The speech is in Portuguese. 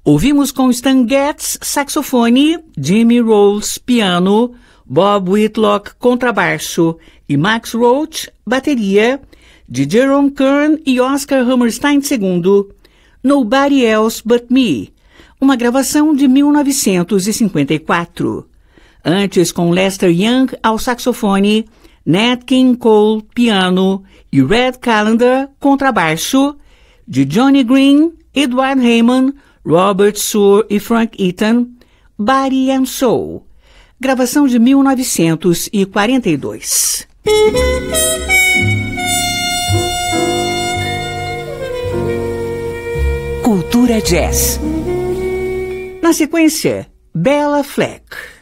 Ouvimos com Stan Getz, saxofone, Jimmy Rolls, piano, Bob Whitlock, contrabaixo e Max Roach, bateria, de Jerome Kern e Oscar Hammerstein II, Nobody Else But Me, uma gravação de 1954. Antes, com Lester Young ao saxofone, Nat King Cole, piano e Red Callender, contrabaixo, de Johnny Green, Edward Heyman, Robert Suhr e Frank Eaton, Body and Soul, gravação de 1942. Cultura Jazz. Na sequência, Bella Fleck.